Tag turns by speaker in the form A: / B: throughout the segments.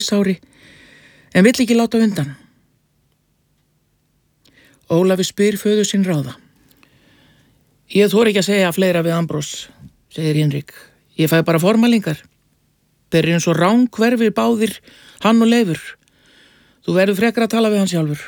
A: sári, en vill ekki láta undan. Ólafur spyr föður sinn ráða. Ég þori ekki að segja fleira við Ambrós, segir Hinrik. Ég fæ bara formalingar. Þeir eru eins og ránkverfir báðir, hann og Leifur. Þú verður frekar að tala við hann sjálfur.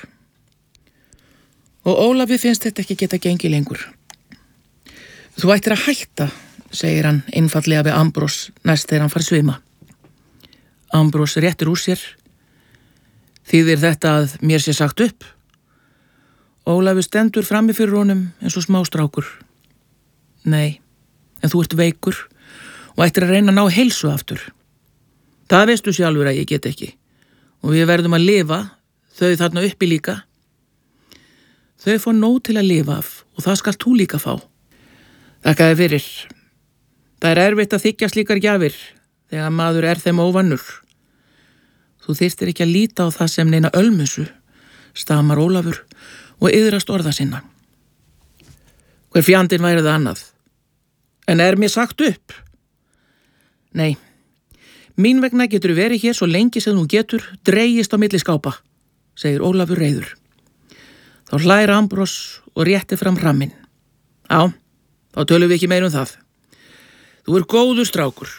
A: Og Ólafi finnst þetta ekki geta gengið lengur. Þú ættir að hætta, segir hann einfallega við Ambrós næst þegar hann fær svima. Ambrós réttir úr sér. Þýðir þetta að mér sé sagt upp? Ólafur stendur frammi fyrir honum eins og smástrákur. Nei, en þú ert veikur og ættir að reyna að ná heilsu aftur. Það veistu sjálfur að ég get ekki. Og við verðum að lifa, þau þarna uppi líka. Þau fá nóg til að lifa af og það skalt þú líka fá. Þakka þér fyrir. Það er erfitt að þiggja slíkar gjafir þegar maður er þeim óvannur. Þú þyrstir ekki að líta á það sem neina ölmusu, stamar Ólafur og iðrast orða sinna. Hver fjandinn væri það annað? En er mér sagt upp? Nei, mín vegna getur verið hér svo lengi sem þú getur dregist á milli skápa, segir Ólafur reiður. Þá hlær Ambrós og rétti fram ramminn. Já, þá tölum við ekki meir um það. Þú er góður strákur.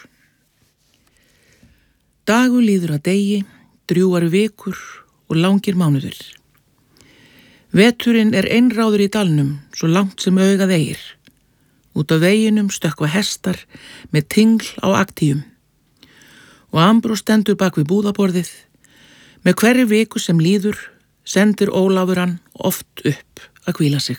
A: Dagur líður að degi, drjúgar vikur og langir mánuðir. Veturinn er einráður í dalnum svo langt sem augað eigir. Út á veginum stökkva hestar með tingl á aktíum. Og Ambrós stendur bak við búðaborðið. Með hverri viku sem líður sendir Ólafur hann oft upp að hvíla sig.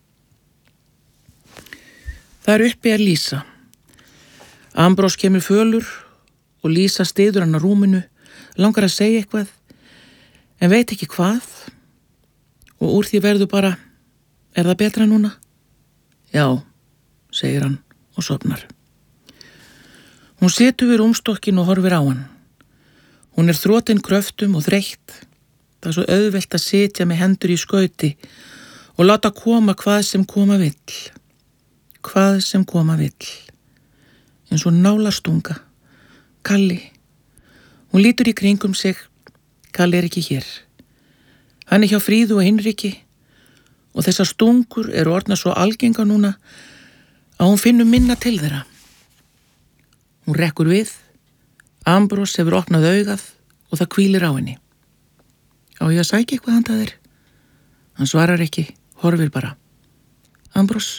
A: Þar uppi er Lísa. Ambrós kemur fölur og Lísa styður hann á rúminu, langar að segja eitthvað, en veit ekki hvað. Og úr því verður bara, er það betra núna? Já, segir hann og sofnar. Hún situr við rúmstokkin og horfir á hann. Hún er þrotin kröftum og þreytt. Það er svo auðvelt að sitja með hendur í skauti og láta koma hvað sem koma vill. Hvað sem koma vill. Eins og nálastunga. Kalli. Hún lítur í kringum sig. Kalli er ekki hér. Hann er hjá Fríðu og Hinriki og þessar stungur eru orðnar svo algenga núna að hún finnur minna til þeirra. Hún rekkur við. Ambrós hefur opnað augað og það hvílir á henni. Á ég að sækja eitthvað handa þér? Hann svarar ekki, horfir bara. Ambrós?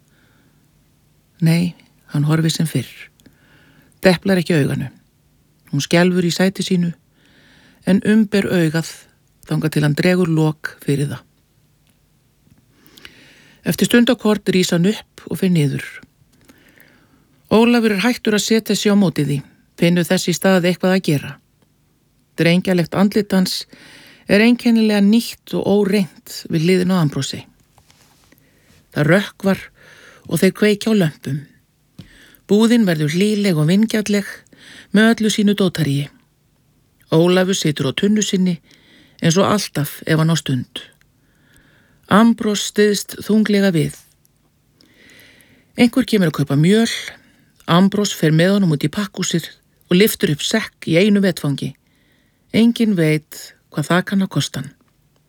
A: Nei, hann horfir sem fyrr. Deplar ekki auganu. Hún skelfur í sæti sínu en ber augað þangað til hann dregur lok fyrir það. Eftir stundakort rís hann upp og fer niður. Ólafur er hættur að setja sig á móti því, finnur þess í stað eitthvað að gera. Drengjalegt andlit hans er einkennilega nýtt og óreint við hliðin á Ambrósi. Það rökkvar og þeir kveikja á lömpum. Búðin verður hlýleg og vingjarleg með öllu sínu dótaríi. Ólafur situr á tunnu sinni eins og alltaf ef hann á stund. Ambrós styðst þunglega við. Einhver kemur að kaupa mjöl. Ambrós fer með honum út í pakkhúsið og lyftur upp sekk í einu vetfangi. Enginn veit hvað það kann að kosta hann.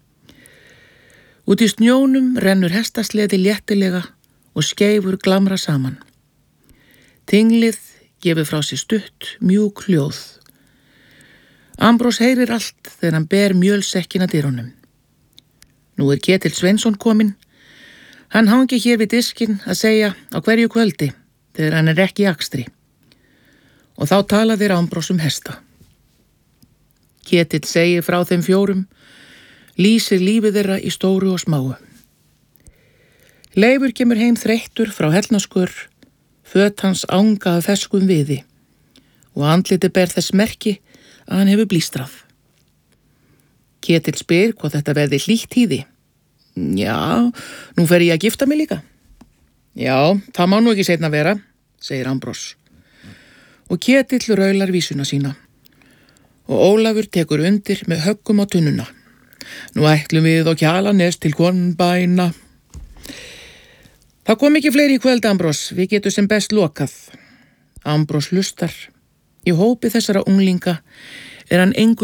A: Út í snjónum rennur hestasleði léttilega og skeifur glamra saman. Tinglið gefur frá sér stutt, mjúk hljóð. Ambrós heyrir allt þegar hann ber mjölsekkin að dyrunum. Nú er Ketill Sveinsson kominn. Hann hangi hér við diskinn að segja á hverju kvöldi þegar hann er ekki í akstri. Og þá tala þeir Ambrós hesta. Ketill segir frá þeim fjórum, lýsir lífið þeirra í stóru og smáu. Leifur kemur heim þreyttur frá Hellnaskur, föt hans anga af ferskum viði og andliti ber þess merki að hann hefur blístrað. Ketill spyr hvað þetta verði hlýtt í því. Já, nú fer ég að gifta mig líka. Já, það má nú ekki seinna vera, segir Ambrós. Og Ketill raular vísuna sína. Og Ólafur tekur undir með höggum á tunnuna. Nú ætlum við á Kjalarnes til Konbæna. Það kom ekki fleiri í kvöld, Ambrós, við getum sem best lokað. Ambrós hlustar. Í hópi þessara unglinga er hann engu